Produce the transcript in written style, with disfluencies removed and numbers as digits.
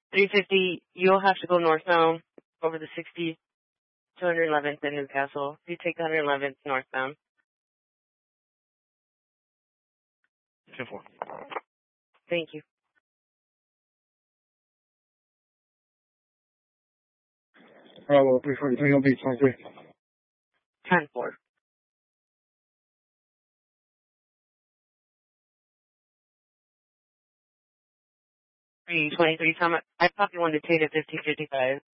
350, you'll have to go northbound over the 60 to 111th in Newcastle. You take 111th northbound. 10-4. Thank you. Bravo, 343 on beat 23. 10-4. 323, Tom, I popped you one to Tate at 1555.